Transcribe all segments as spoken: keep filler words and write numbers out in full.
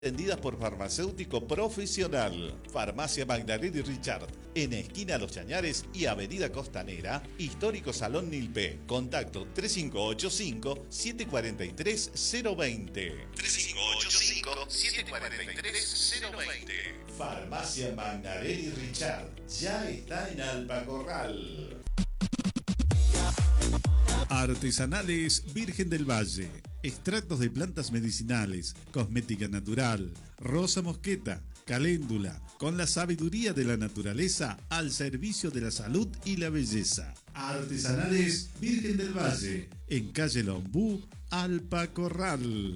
Atendidas por farmacéutico profesional. Farmacia Magdalena Richard, en esquina Los Chañares y Avenida Costanera, histórico Salón Nilpe. Contacto tres cinco ocho cinco, siete cuatro tres, cero dos cero. tres cinco ocho cinco, siete cuatro tres, cero dos cero. Farmacia Magdalena Richard, ya está en Alpacorral. Artesanales Virgen del Valle. Extractos de plantas medicinales, cosmética natural, rosa mosqueta, caléndula, con la sabiduría de la naturaleza al servicio de la salud y la belleza. Artesanales Virgen del Valle, en calle Lombú, Alpacorral.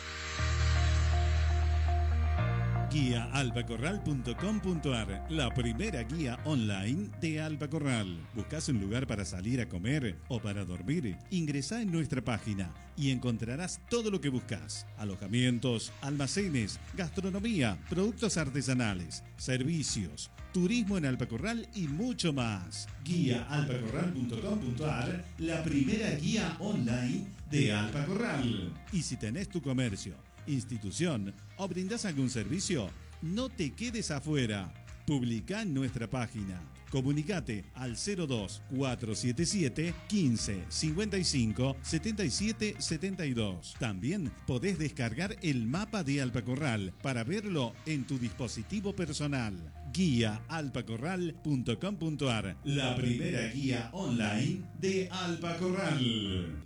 Guía alpacorral punto com punto ar, la primera guía online de Alpacorral. ¿Buscas un lugar para salir a comer o para dormir? Ingresá en nuestra página y encontrarás todo lo que buscas: alojamientos, almacenes, gastronomía, productos artesanales, servicios, turismo en Alpacorral y mucho más. Guía alpacorral punto com punto ar, la primera guía online de Alpacorral. Y si tenés tu comercio, institución o brindás algún servicio, no te quedes afuera. Publicá en nuestra página. Comunicate al cero dos, cuatro siete siete, quince, cincuenta y cinco, setenta y siete, setenta y dos. También podés descargar el mapa de Alpacorral para verlo en tu dispositivo personal. Guía alpacorral punto com punto ar, la primera guía online de Alpacorral.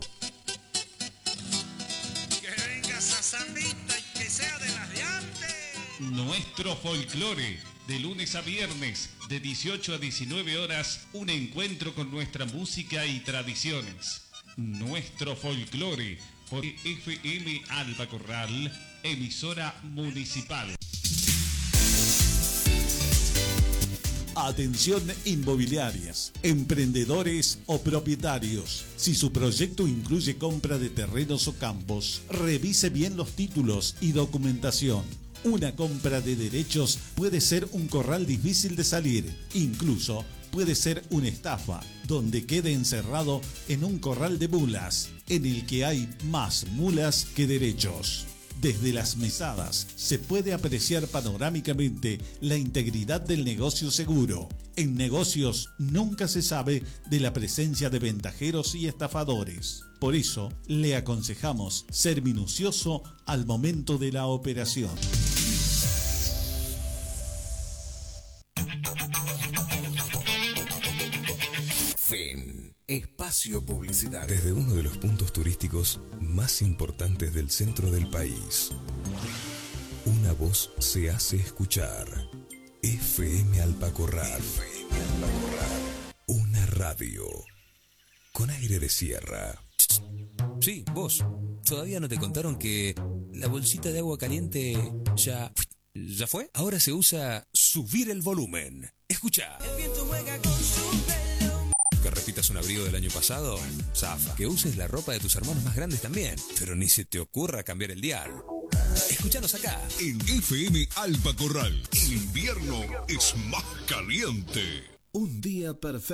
Sandita y que sea de las de antes. Nuestro folclore, de lunes a viernes, de dieciocho a diecinueve horas, un encuentro con nuestra música y tradiciones. Nuestro folclore, por F M Alpacorral, emisora municipal. Atención inmobiliarias, emprendedores o propietarios. Si su proyecto incluye compra de terrenos o campos, revise bien los títulos y documentación. Una compra de derechos puede ser un corral difícil de salir, incluso puede ser una estafa, donde quede encerrado en un corral de mulas, en el que hay más mulas que derechos. Desde las mesadas se puede apreciar panorámicamente la integridad del negocio seguro. En negocios nunca se sabe de la presencia de ventajeros y estafadores. Por eso le aconsejamos ser minucioso al momento de la operación. Fin. Espacio publicitario. Desde uno de los puntos turísticos más importantes del centro del país, una voz se hace escuchar. F M Alpacorral. F M Alpacorral. Una radio con aire de sierra. Sí, vos. ¿Todavía no te contaron que la bolsita de agua caliente ya... ¿Ya fue? Ahora se usa subir el volumen. Escucha. El viento juega con su volumen. Que repitas un abrigo del año pasado, zafa. Que uses la ropa de tus hermanos más grandes también, pero ni se te ocurra cambiar el dial. Escuchanos acá en F M Alpacorral. El invierno es más caliente. Un día perfecto.